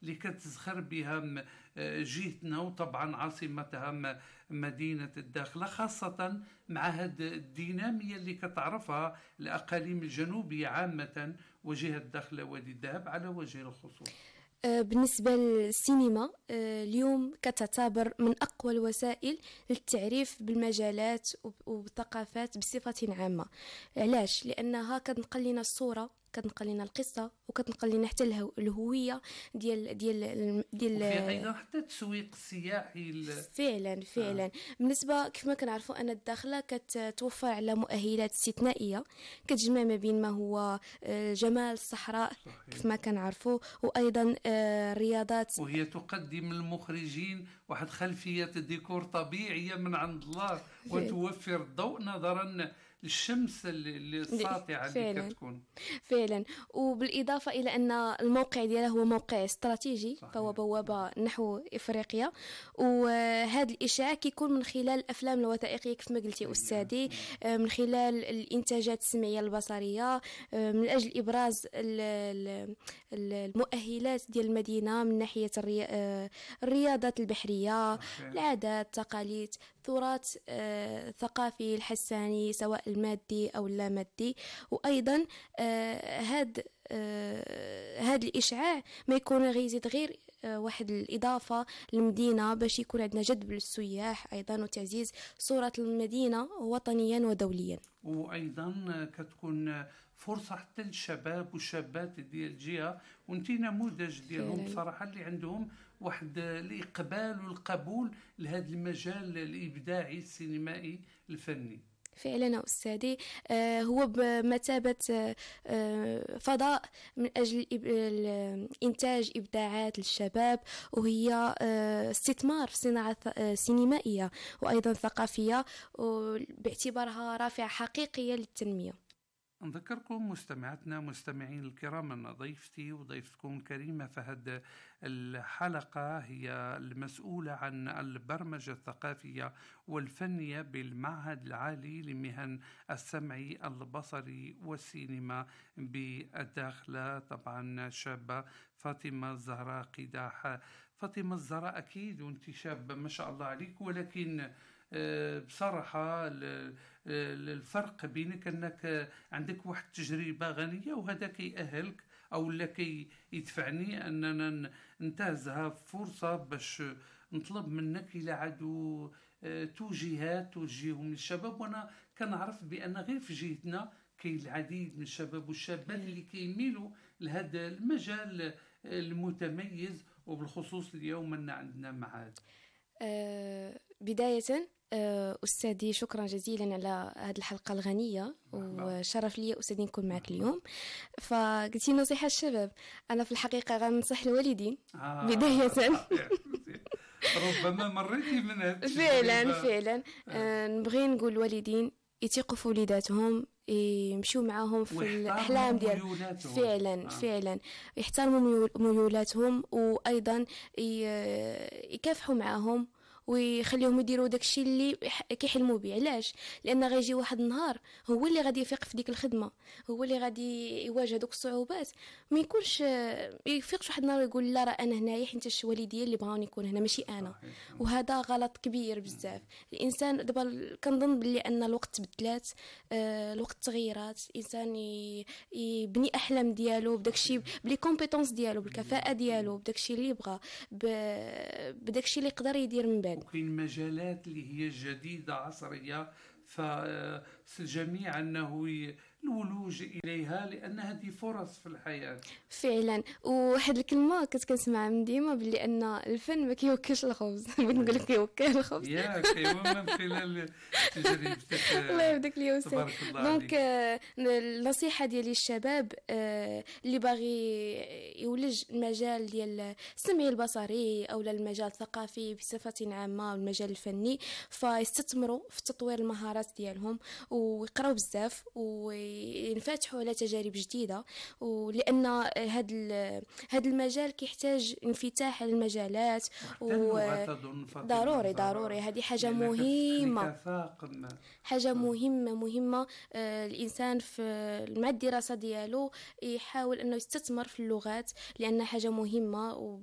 اللي كتزخر بها جهتنا، وطبعا عاصمتها مدينة الداخلة، خاصة مع هاد الدينامية اللي كتعرفها الأقاليم الجنوبية عامة وجهة الداخلة وادي الذهب على وجه الخصوص. بالنسبة للسينما، اليوم كتعتبر من أقوى الوسائل للتعريف بالمجالات والثقافات بصفة عامة. علاش؟ لأنها كتنقل لنا الصورة، كتنقل لنا القصة، وكتنقل لنا حتى الهوية ديال وفي أيضا حتى التسويق السياحي فعلا. بالنسبة كيف ما كنعرفوا أن الداخلة كتوفر على مؤهلات استثنائية كتجمع ما بين ما هو جمال الصحراء، صحيح. كيف ما كنعرفوا، وأيضا الرياضات، وهي تقدم للمخرجين واحد خلفية ديكور طبيعية من عند الله، وتوفر الضوء نظرا للشمس اللي الساطعة اللي كتكون فعلا. وبالإضافة إلى أن الموقع ديالها هو موقع استراتيجي، صحيح. فهو بوابة نحو إفريقيا، وهذا الإشعاع كيكون من خلال الأفلام الوثائقية كيف ما قلتي أستاذي، من خلال الإنتاجات السمعية البصرية، من أجل إبراز المؤهلات ديال المدينة من ناحية الرياضات البحرية، صحيح. العادات، التقاليد، تراث ثقافي الحساني سواء المادي أو اللا مادي. وأيضا هاد الإشعاع ما يكون غيزيد غير واحد الإضافة للمدينة باش يكون عندنا جذب للسياح أيضا، وتعزيز صورة المدينة وطنيا ودوليا. وأيضا كتكون فرصة حتى للشباب والشابات ديال الجهة، وانتي نموذج ديالهم بصراحة اللي عندهم واحد الإقبال والقبول لهذا المجال الإبداعي السينمائي الفني. فعلا أستاذي، هو بمثابة فضاء من أجل إنتاج إبداعات للشباب، وهي استثمار في صناعة سينمائية وأيضا ثقافية، باعتبارها رافعة حقيقية للتنمية. نذكركم مستمعاتنا مستمعين الكرام أن ضيفتي وضيفتكم الكريمة في هذه الحلقة هي المسؤولة عن البرمجة الثقافية والفنية بالمعهد العالي لمهن السمع البصري والسينما بالداخلة، طبعا شابة فاطمة الزهراء قداح. فاطمة الزهراء أكيد وانت شابة ما شاء الله عليك، ولكن بصراحة الفرق بينك أنك عندك واحد تجربة غنية، وهذا كيأهلك أو لا يدفعني أننا ننتهزها فرصة باش نطلب منك إلى عدو توجيهات توجيههم للشباب. وأنا كنعرف بأن غير في جهتنا كاين العديد من الشباب والشابات اللي كيميلوا لهذا المجال المتميز، وبالخصوص اليوم أن عندنا معاد. بداية أستاذي شكرا جزيلا على هذه الحلقة الغنية، وشرف لي أستاذي نكون معك اليوم. فقلتي نصيحة الشباب، أنا في الحقيقة غنصح الوالدين بداية. ربما مريتي من هذا فعلا نبغي نقول الوالدين يثقوا في وليداتهم، يمشوا معاهم في الأحلام ديال فعلا يحترموا ميولاتهم، وأيضا يكافحوا معاهم ويخليهم يديروا داكشي اللي كيحلموا به. علاش؟ لان غيجي واحد النهار هو اللي غادي يفيق في ديك الخدمه، هو اللي غادي يواجه دوك الصعوبات، ما يكونش يفيقش واحد النهار يقول لا راه انا هنايا حيت والديا اللي بغاوني نكون هنا ماشي انا. وهذا غلط كبير بزاف. الانسان دابا كنظن بلي ان الوقت تبدلات، الوقت تغيرات، الانسان يبني احلام ديالو بداكشي بلي كومبيتونس ديالو بالكفاءه ديالو بداكشي اللي بغا بداكشي اللي يقدر يدير من بعد. وكاين مجالات اللي هي جديدة عصرية فالجميع أنه الولوج إليها، لأن هذه فرص في الحياة. فعلا. وواحد الكلمة كنت كنسمع من ديما بلي أن الفن ما كيوكلش الخبز. بغيت نقول لك كيوكل الخبز. ياك ايوا من خلال تجربتك. الله يبارك لي وسام. دونك النصيحة ديالي الشباب اللي باغي يولج المجال ديال السمعي البصري أو المجال الثقافي بصفة عامة والمجال الفني، فيستثمروا في تطوير المهارات ديالهم ويقراو بزاف وينفتحوا على تجارب جديدة، ولأن هذا المجال كيحتاج انفتاح على المجالات، ضروري هذه حاجة مهمة، حاجة مهمة. الإنسان مع الدراسة ديالو يحاول أنه يستثمر في اللغات لأنها حاجة مهمة.